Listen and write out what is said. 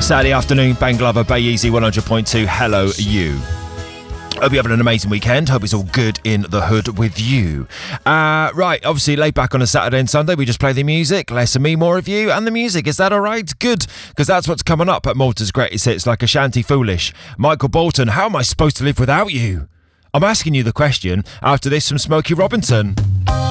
Saturday afternoon, Bang Glover, Bay Easy 100.2. Hello, you. Hope you're having an amazing weekend. Hope it's all good in the hood with you. Right, obviously laid back on a Saturday and Sunday. We just play the music. Less of me, more of you. And the music, is that all right? Good, because that's what's coming up at Malta's Greatest Hits, like Ashanti Foolish. Michael Bolton, how am I supposed to live without you? I'm asking you the question after this from Smokey Robinson.